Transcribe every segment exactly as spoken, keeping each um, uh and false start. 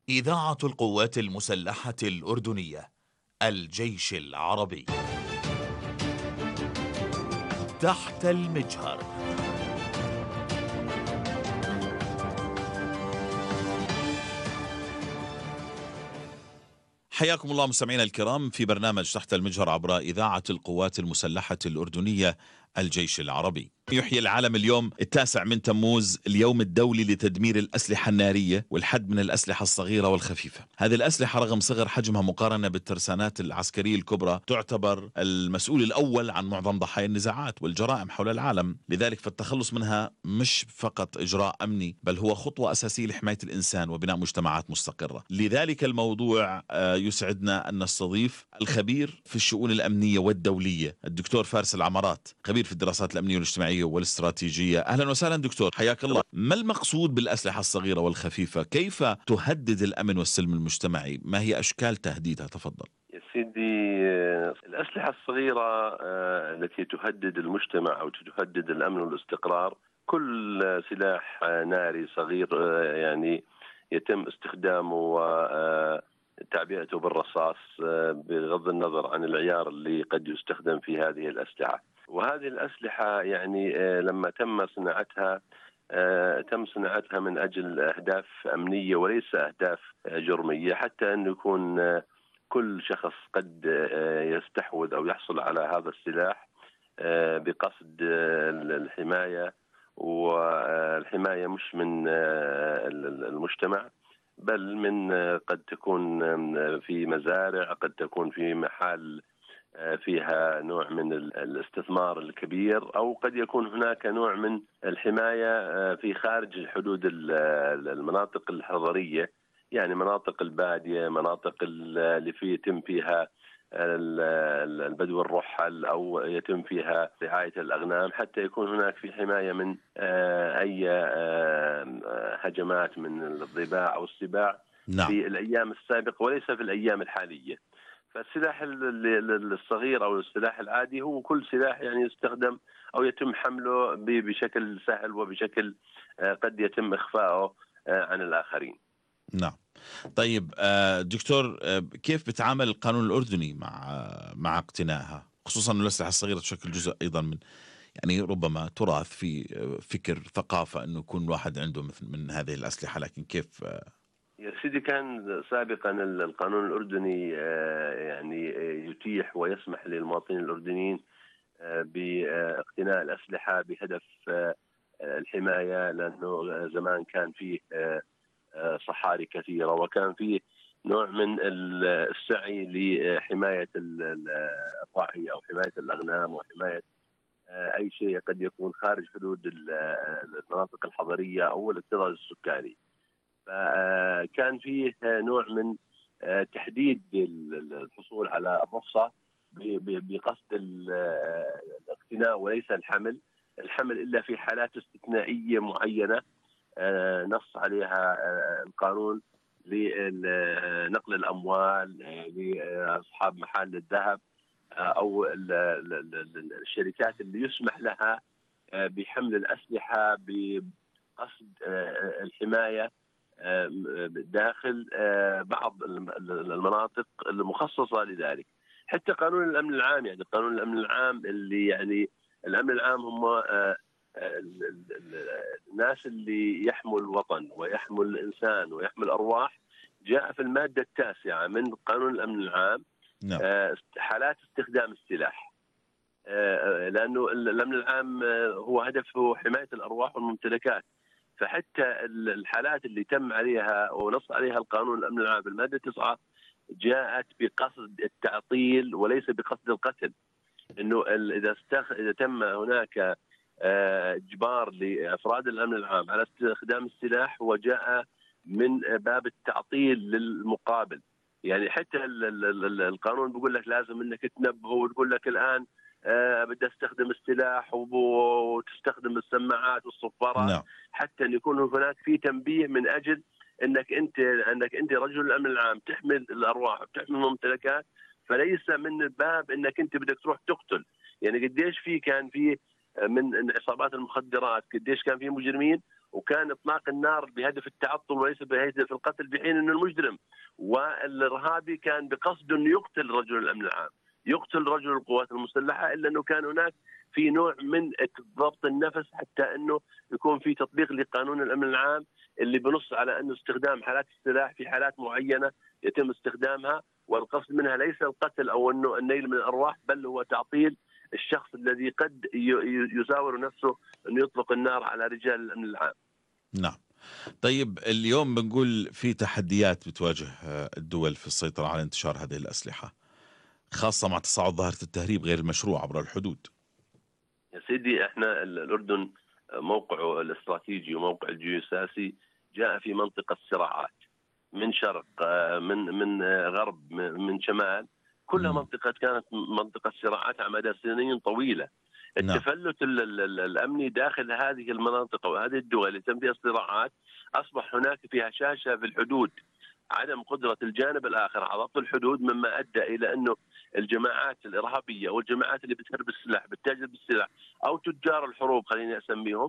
إذاعة القوات المسلحة الأردنية الجيش العربي تحت المجهر. حياكم الله مستمعينا الكرام في برنامج تحت المجهر عبر إذاعة القوات المسلحة الأردنية الجيش العربي. يحيي العالم اليوم التاسع من تموز اليوم الدولي لتدمير الأسلحة النارية والحد من الأسلحة الصغيرة والخفيفة. هذه الأسلحة رغم صغر حجمها مقارنة بالترسانات العسكرية الكبرى تعتبر المسؤول الأول عن معظم ضحايا النزاعات والجرائم حول العالم، لذلك فالتخلص منها مش فقط إجراء أمني بل هو خطوة أساسية لحماية الإنسان وبناء مجتمعات مستقرة. لذلك الموضوع يسعدنا أن نستضيف الخبير في الشؤون الأمنية والدولية الدكتور فارس العمرات، خبير في الدراسات الأمنية والاجتماعية والاستراتيجية. أهلا وسهلا دكتور، حياك الله. ما المقصود بالأسلحة الصغيرة والخفيفة؟ كيف تهدد الأمن والسلم المجتمعي؟ ما هي أشكال تهديدها؟ تفضل. يا سيدي، الأسلحة الصغيرة التي تهدد المجتمع أو تهدد الأمن والاستقرار كل سلاح ناري صغير يعني يتم استخدامه وتعبئته بالرصاص بغض النظر عن العيار اللي قد يستخدم في هذه الأسلحة. وهذه الأسلحة يعني لما تم صناعتها تم صناعتها من أجل أهداف أمنية وليس أهداف جرمية، حتى أن يكون كل شخص قد يستحوذ أو يحصل على هذا السلاح بقصد الحماية، والحماية مش من المجتمع بل من قد تكون في مزارع، قد تكون في محل فيها نوع من الاستثمار الكبير، أو قد يكون هناك نوع من الحماية في خارج حدود المناطق الحضرية، يعني مناطق البادية، مناطق اللي في يتم فيها البدو الرحل أو يتم فيها رعاية الأغنام، حتى يكون هناك في حماية من أي هجمات من الضباع أو السباع. نعم. في الأيام السابقة وليس في الأيام الحالية. فالسلاح الصغير أو السلاح العادي هو كل سلاح يعني يستخدم أو يتم حمله بشكل سهل وبشكل قد يتم إخفاؤه عن الآخرين. نعم. طيب دكتور، كيف بتعامل القانون الأردني مع مع اقتنائها، خصوصا أن الأسلحة الصغيرة تشكل جزء أيضا من يعني ربما تراث في فكر ثقافة أنه يكون واحد عنده مثل من هذه الأسلحة، لكن كيف؟ يا سيدي، كان سابقا القانون الأردني يعني يتيح ويسمح للمواطنين الأردنيين باقتناء الأسلحة بهدف الحماية، لأنه زمان كان فيه صحاري كثيرة وكان فيه نوع من السعي لحماية الراعي أو حماية الأغنام وحماية أي شيء قد يكون خارج حدود المناطق الحضرية أو الاكتظاظ السكاني. فكان فيه نوع من تحديد الحصول على الرخصة بقصد الاقتناء وليس الحمل الحمل إلا في حالات استثنائية معينة نص عليها القانون لنقل الأموال لأصحاب محال الذهب أو الشركات اللي يسمح لها بحمل الأسلحة بقصد الحماية داخل بعض المناطق المخصصة لذلك. حتى قانون الأمن العام، يعني قانون الأمن العام اللي يعني الأمن العام هم الناس اللي يحموا الوطن ويحموا الإنسان ويحموا الأرواح، جاء في المادة التاسعة من قانون الأمن العام نعم. حالات استخدام السلاح، لأنه الأمن العام هو هدفه حماية الأرواح والممتلكات. فحتى الحالات اللي تم عليها ونص عليها القانون الأمن العام بالمادة تسعة جاءت بقصد التعطيل وليس بقصد القتل. إنه إذا استخ... إذا تم هناك إجبار لأفراد الأمن العام على استخدام السلاح وجاء من باب التعطيل للمقابل، يعني حتى القانون بيقول لك لازم إنك تنبه وتقول لك الآن أه بدي استخدم السلاح وتستخدم السماعات والصفارات no. حتى أن يكون هناك في تنبيه من أجل أنك أنت أنك أنت رجل الأمن العام تحمل الأرواح وتحمل الممتلكات، فليس من الباب أنك أنت بدك تروح تقتل. يعني قديش في كان في من عصابات المخدرات، قديش كان في مجرمين وكان إطلاق النار بهدف التعطل وليس بهدف القتل، في حين أن المجرم والإرهابي كان بقصد أنه يقتل رجل الأمن العام، يقتل رجل القوات المسلحة، إلا أنه كان هناك في نوع من ضبط النفس حتى أنه يكون في تطبيق لقانون الأمن العام اللي بنص على أنه استخدام حالات السلاح في حالات معينة يتم استخدامها، والقصد منها ليس القتل أو أنه النيل من الأرواح، بل هو تعطيل الشخص الذي قد يزاور نفسه أن يطلق النار على رجال الأمن العام. نعم. طيب اليوم بنقول في تحديات بتواجه الدول في السيطرة على انتشار هذه الأسلحة، خاصة مع تصاعد ظاهرة التهريب غير المشروع عبر الحدود. يا سيدي احنا الأردن موقعه الاستراتيجي وموقع الجيوسياسي جاء في منطقة صراعات، من شرق من من غرب من شمال، كلها منطقة كانت منطقة صراعات على مدى سنين طويلة. التفلت الأمني داخل هذه المناطق وهذه الدول اللي تم فيها الصراعات أصبح هناك فيها هشاشة في الحدود، عدم قدرة الجانب الآخر على ضبط الحدود، مما أدى إلى أنه الجماعات الإرهابية والجماعات اللي بتهرب السلاح بالتاجر بالسلاح أو تجار الحروب خليني أسميهم،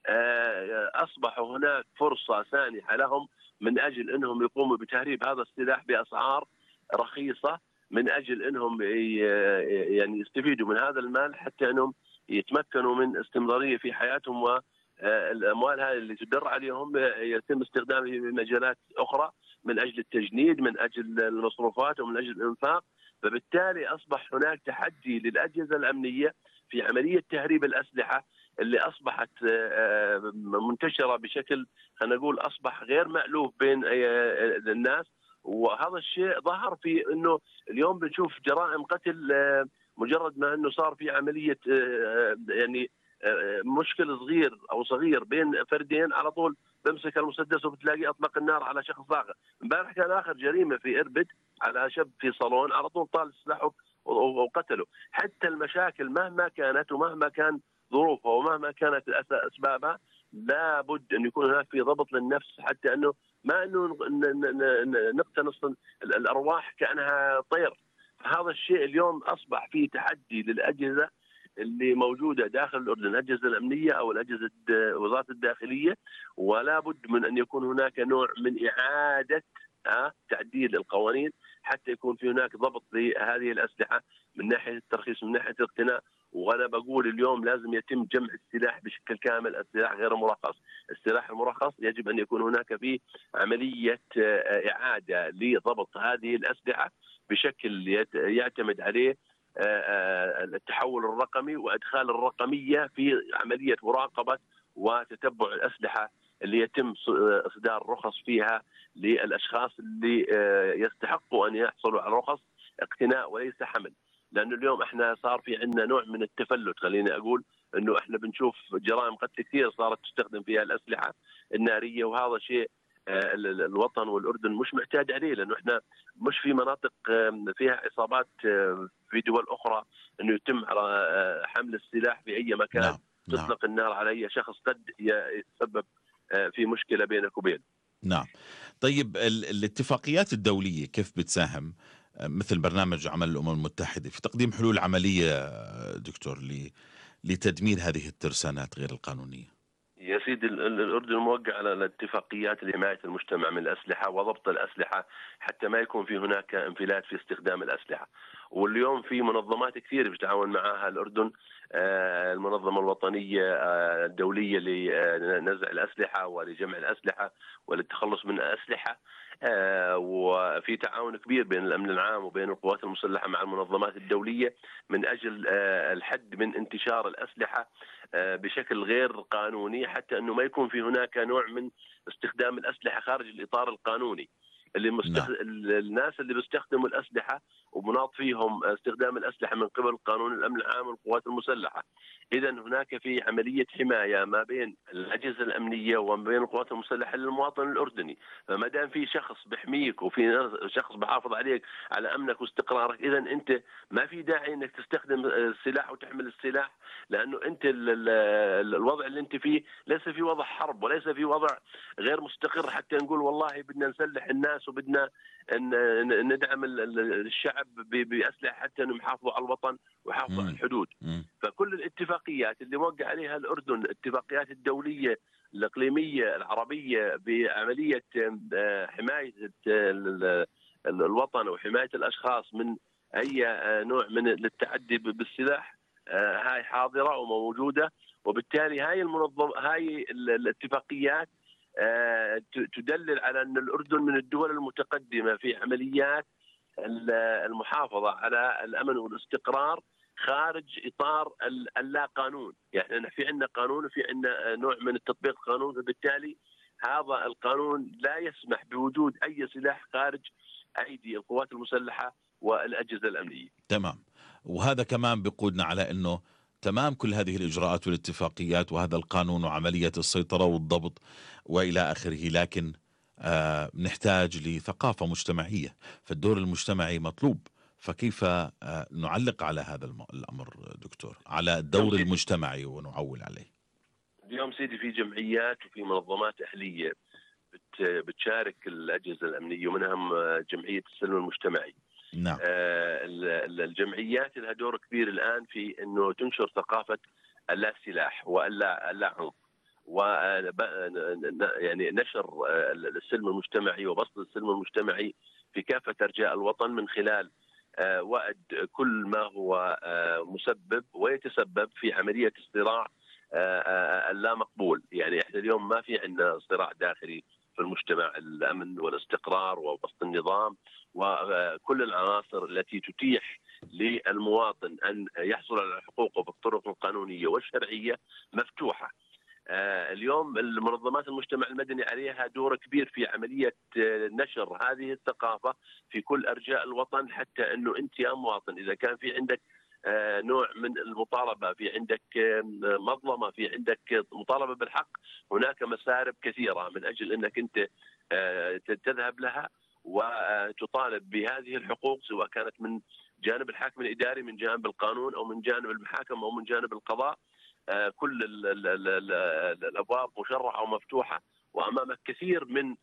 أصبحوا هناك فرصة سانحة لهم من أجل أنهم يقوموا بتهريب هذا السلاح بأسعار رخيصة، من أجل أنهم يعني يستفيدوا من هذا المال حتى أنهم يتمكنوا من استمرارية في حياتهم، والأموال هذه اللي تدر عليهم يتم استخدامها في مجالات أخرى من أجل التجنيد، من أجل المصروفات ومن أجل الإنفاق. فبالتالي أصبح هناك تحدي للأجهزة الأمنية في عملية تهريب الأسلحة اللي أصبحت منتشرة بشكل خلينا نقول أصبح غير مألوف بين الناس. وهذا الشيء ظهر في أنه اليوم بنشوف جرائم قتل مجرد ما أنه صار في عملية يعني مشكل صغير أو صغير بين فردين، على طول بمسك المسدس وبتلاقي أطلق النار على شخص آخر. امبارح كان آخر جريمة في إربد على شاب في صالون، على طول طال سلاحه وقتله. حتى المشاكل مهما كانت ومهما كان ظروفها ومهما كانت أسبابها لابد أن يكون هناك في ضبط للنفس، حتى أنه ما أنه نقتنص الأرواح كأنها طير. هذا الشيء اليوم أصبح فيه تحدي للأجهزة اللي موجودة داخل الأردن، الأجهزة الأمنية أو الأجهزة وزارة الداخلية، ولا بد من أن يكون هناك نوع من إعادة تعديل القوانين حتى يكون في هناك ضبط لهذه الأسلحة من ناحية الترخيص من ناحية الاقتناء. وأنا بقول اليوم لازم يتم جمع السلاح بشكل كامل، السلاح غير مرخص، السلاح المرخص يجب أن يكون هناك فيه عملية إعادة لضبط هذه الأسلحة بشكل يعتمد عليه التحول الرقمي وادخال الرقميه في عمليه مراقبه وتتبع الاسلحه اللي يتم اصدار رخص فيها للاشخاص اللي يستحقوا ان يحصلوا على رخص اقتناء وليس حمل. لانه اليوم احنا صار في عندنا نوع من التفلت، خليني اقول انه احنا بنشوف جرائم قتل كثير صارت تستخدم فيها الاسلحه الناريه، وهذا شيء الوطن والأردن مش معتاد عليه، لأنه إحنا مش في مناطق فيها إصابات في دول أخرى أنه يتم على حمل السلاح في أي مكان. نعم. تطلق النار على أي شخص قد يتسبب في مشكلة بينك وبينه. نعم. طيب الاتفاقيات الدولية كيف بتساهم مثل برنامج عمل الأمم المتحدة في تقديم حلول عملية دكتور لتدمير هذه الترسانات غير القانونية؟ يا سيدي الأردن موقع على الاتفاقيات لحماية المجتمع من الأسلحة وضبط الأسلحة حتى ما يكون في هناك انفلات في استخدام الأسلحة. واليوم في منظمات كثير بتتعاون معها الأردن، المنظمة الوطنية الدولية لنزع الأسلحة ولجمع الأسلحة وللتخلص من الأسلحة، وفي تعاون كبير بين الأمن العام وبين القوات المسلحة مع المنظمات الدولية من أجل الحد من انتشار الأسلحة بشكل غير قانوني، حتى أنه ما يكون في هناك نوع من استخدام الأسلحة خارج الإطار القانوني. اللي مستخ... الناس اللي بيستخدموا الأسلحة ومناط فيهم استخدام الأسلحة من قبل قانون الأمن العام والقوات المسلحة. إذا هناك في عملية حماية ما بين الأجهزة الأمنية وما بين القوات المسلحة للمواطن الأردني. فما دام في شخص بيحميك وفي شخص بحافظ عليك على أمنك واستقرارك، إذا أنت ما في داعي إنك تستخدم السلاح وتحمل السلاح، لأنه أنت الوضع اللي أنت فيه ليس في وضع حرب وليس في وضع غير مستقر حتى نقول والله بدنا نسلح الناس وبدنا ندعم الشعب بأسلحة حتى انهم يحافظوا على الوطن ويحافظوا على الحدود. فكل الاتفاقيات اللي موقع عليها الأردن، الاتفاقيات الدولية الإقليمية العربية بعملية حماية الوطن وحماية الأشخاص من أي نوع من التعدي بالسلاح هاي حاضرة وموجودة. وبالتالي هاي المنظم هاي الاتفاقيات تدلل على أن الأردن من الدول المتقدمة في عمليات المحافظة على الأمن والاستقرار خارج إطار اللا قانون. يعني في عندنا قانون وفي عندنا نوع من التطبيق القانون، فبالتالي هذا القانون لا يسمح بوجود أي سلاح خارج أيدي القوات المسلحة والأجهزة الأمنية. تمام. وهذا كمان بيقودنا على أنه تمام كل هذه الإجراءات والاتفاقيات وهذا القانون وعملية السيطرة والضبط وإلى آخره، لكن آه نحتاج لثقافة مجتمعية، فالدور المجتمعي مطلوب. فكيف آه نعلق على هذا الأمر دكتور، على الدور المجتمعي ونعول عليه؟ اليوم سيدي في جمعيات وفي منظمات أهلية بتشارك الأجهزة الأمنية ومنهم جمعية السلم المجتمعي. نعم. آه الجمعيات لها دور كبير الآن في أنه تنشر ثقافة اللا سلاح واللا العنف، و يعني نشر السلم المجتمعي وبسط السلم المجتمعي في كافة أرجاء الوطن من خلال آه وعد كل ما هو آه مسبب ويتسبب في عملية الصراع آه اللا مقبول. يعني احنا اليوم ما في عندنا صراع داخلي في المجتمع، الأمن والاستقرار وبسط النظام وكل العناصر التي تتيح للمواطن أن يحصل على حقوقه بالطرق القانونية والشرعية مفتوحة. اليوم المنظمات المجتمع المدني عليها دور كبير في عملية نشر هذه الثقافة في كل أرجاء الوطن، حتى أنه أنت يا مواطن إذا كان في عندك نوع من المطالبة، في عندك مظلمة، في عندك مطالبة بالحق، هناك مسارب كثيرة من أجل أنك أنت تذهب لها وتطالب بهذه الحقوق، سواء كانت من جانب الحاكم الإداري، من جانب القانون، أو من جانب المحاكم، أو من جانب القضاء. كل ال ال ال ال الأبواب مشرعة ومفتوحة، وأمامك كثير من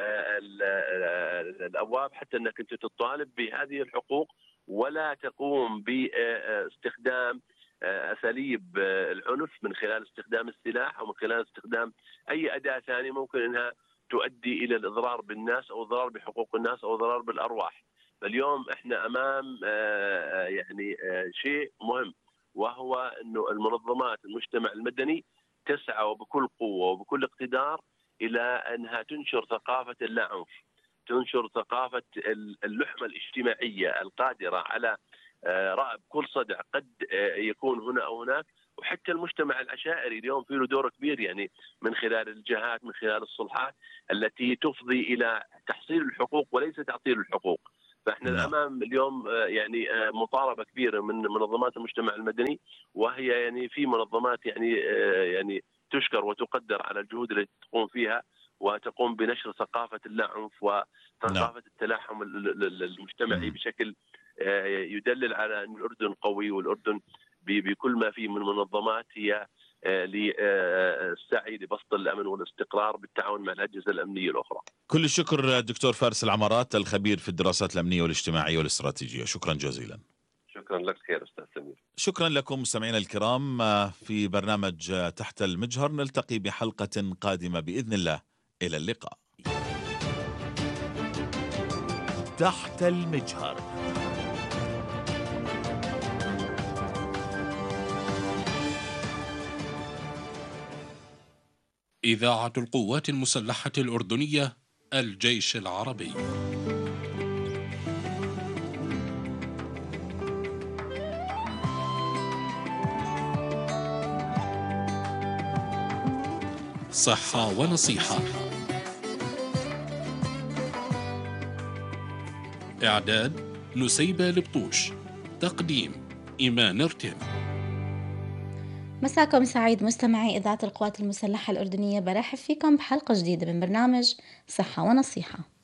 الأبواب حتى أنك أنت تطالب بهذه الحقوق، ولا تقوم باستخدام أساليب العنف من خلال استخدام السلاح أو من خلال استخدام أي أداة ثانية ممكن أنها تؤدي إلى الإضرار بالناس أو الإضرار بحقوق الناس أو الإضرار بالأرواح. فاليوم إحنا أمام يعني شيء مهم، وهو أنه المنظمات المجتمع المدني تسعى بكل قوة وبكل اقتدار إلى أنها تنشر ثقافة اللا عنف، تنشر ثقافة اللحمة الاجتماعية القادرة على رأب كل صدع قد يكون هنا أو هناك. وحتى المجتمع العشائري اليوم فيه له دور كبير، يعني من خلال الجهات، من خلال الصلحات التي تفضي إلى تحصيل الحقوق وليس تعطيل الحقوق. فاحنا نعم. الامام اليوم يعني مطالبه كبيره من منظمات المجتمع المدني، وهي يعني في منظمات يعني يعني تشكر وتقدر على الجهود التي تقوم فيها وتقوم بنشر ثقافه اللا عنف وثقافه نعم. التلاحم المجتمعي م. بشكل يدلل على ان الاردن قوي، والاردن بكل ما فيه من منظمات هي للسعي لبسط الأمن والاستقرار بالتعاون مع الأجهزة الأمنية الأخرى. كل الشكر دكتور فارس العمارات، الخبير في الدراسات الأمنية والاجتماعية والاستراتيجية. شكرا جزيلا. شكرا لك خير أستاذ سمير. شكرا لكم مستمعينا الكرام في برنامج تحت المجهر، نلتقي بحلقة قادمة بإذن الله. إلى اللقاء. تحت المجهر. إذاعة القوات المسلحة الأردنية، الجيش العربي. صحة ونصيحة. إعداد نسيبة لبطوش. تقديم إيمان ارتم. مساكم سعيد مستمعي إذاعة القوات المسلحة الأردنية، برحب فيكم بحلقة جديدة من برنامج صحة ونصيحة.